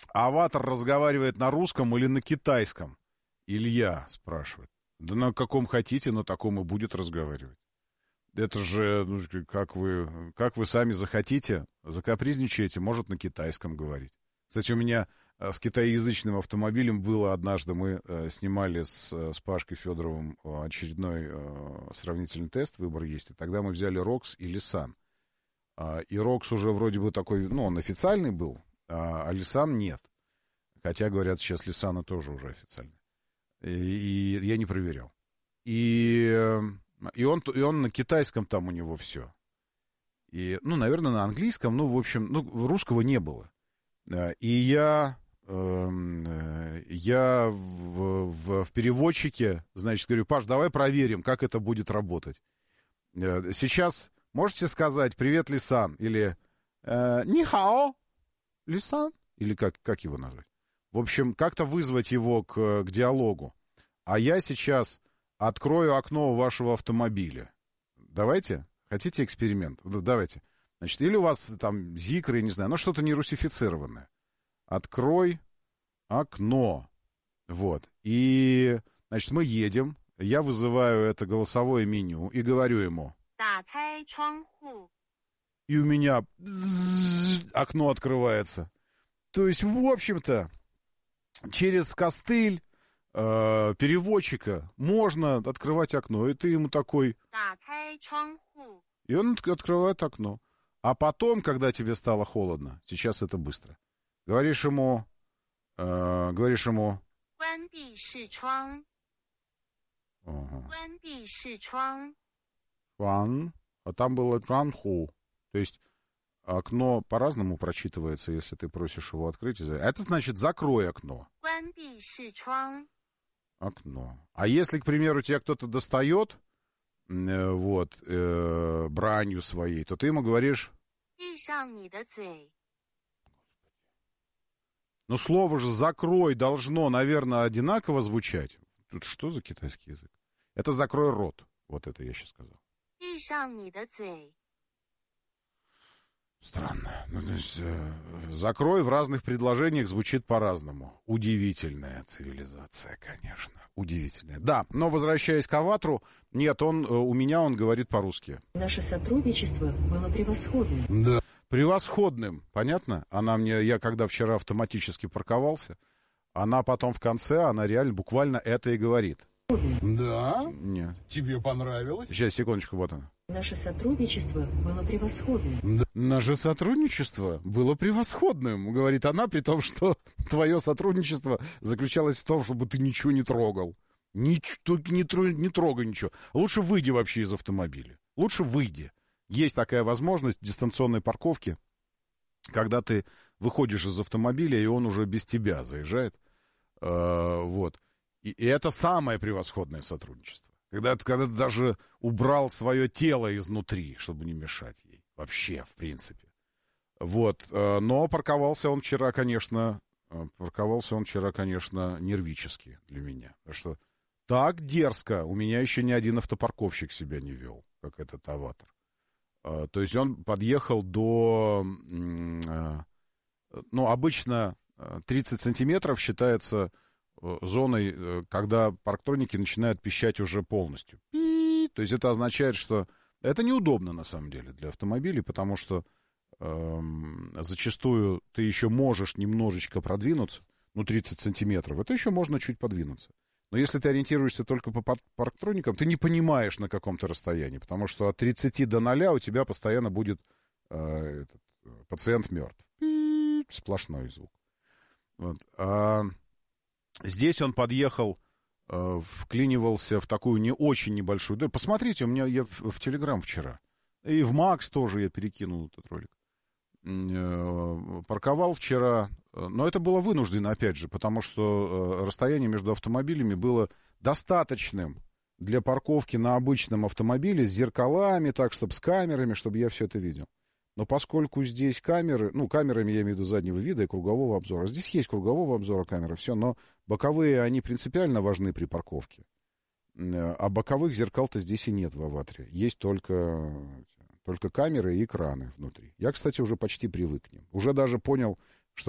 Аватар разговаривает на русском или на китайском? Илья спрашивает. Да на каком хотите, но таком и будет разговаривать. Это же, ну, как вы сами захотите, закапризничаете, может на китайском говорить. Кстати, у меня с китаеязычным автомобилем было однажды, мы снимали с Пашкой Федоровым очередной сравнительный тест, выбор есть, и тогда мы взяли Рокс и Лисан. И Рокс уже вроде бы такой, ну, он официальный был, а Лисан нет. Хотя, говорят, сейчас Лисаны тоже уже официальные. И я не проверял. И он на китайском там у него все. И, ну, наверное, на английском, ну, в общем, ну, русского не было. И я в переводчике, значит, говорю: Паш, давай проверим, как это будет работать. Сейчас можете сказать «Привет, Лисан» или «Нихао, Лисан», или как его назвать? В общем, как-то вызвать его к диалогу. А я сейчас открою окно вашего автомобиля. Давайте? Хотите эксперимент? Давайте. Значит, или у вас там зикры, я не знаю, но что-то не русифицированное. Открой окно. Вот. И, значит, мы едем. Я вызываю это голосовое меню и говорю ему. И у меня окно открывается. То есть, в общем-то, через костыль переводчика можно открывать окно. И ты ему такой... И он открывает окно. А потом, когда тебе стало холодно, сейчас это быстро, говоришь ему... Шуан, а там было чуанху. То есть окно по-разному прочитывается, если ты просишь его открыть. Это значит «закрой окно». Окно. А если, к примеру, тебя кто-то достает бранью своей, то ты ему говоришь... Ну, слово же «закрой» должно, наверное, одинаково звучать. Тут что за китайский язык? Это «закрой рот». Вот это я сейчас сказал. Странно. Ну, то есть, «закрой» в разных предложениях звучит по-разному. Удивительная цивилизация, конечно. Удивительная. Да, но возвращаясь к Аватру, нет, у меня он говорит по-русски. Наше сотрудничество было превосходным. Да. Превосходным, понятно? Я когда вчера автоматически парковался, она потом в конце, она реально буквально это и говорит. Да? Нет. Тебе понравилось? Сейчас, секундочку, вот она. Наше сотрудничество было превосходным. Да. Наше сотрудничество было превосходным, говорит она, при том, что твое сотрудничество заключалось в том, чтобы ты ничего не трогал. Не трогай ничего. Лучше выйди вообще из автомобиля. Лучше выйди. Есть такая возможность дистанционной парковки, когда ты выходишь из автомобиля, и он уже без тебя заезжает. Вот. И это самое превосходное сотрудничество. Когда ты даже убрал свое тело изнутри, чтобы не мешать ей. Вообще, в принципе. Вот. Но парковался он вчера, конечно, нервически для меня. Потому что так дерзко у меня еще ни один автопарковщик себя не вел, как этот Аватар. То есть он подъехал до... Ну, обычно 30 сантиметров считается зоной, когда парктроники начинают пищать уже полностью. То есть это означает, что это неудобно на самом деле для автомобилей, потому что зачастую ты еще можешь немножечко продвинуться, 30 сантиметров, это еще можно чуть подвинуться. Но если ты ориентируешься только по парктроникам, ты не понимаешь, на каком-то расстоянии, потому что от 30 до 0 у тебя постоянно будет пациент мертв. Сплошной звук. Вот. Здесь он подъехал, вклинивался в такую не очень небольшую... Да, посмотрите, я в Телеграм вчера. И в Макс тоже я перекинул этот ролик. Парковал вчера, но это было вынуждено, опять же, потому что расстояние между автомобилями было достаточным для парковки на обычном автомобиле с зеркалами, так, чтобы с камерами, чтобы я все это видел. Но поскольку здесь камеры, камерами я имею в виду заднего вида и кругового обзора, здесь есть кругового обзора камеры, все, но боковые, они принципиально важны при парковке. А боковых зеркал-то здесь и нет в Аватре. Есть только камеры и экраны внутри. Я, кстати, уже почти привык к ним. Уже даже понял,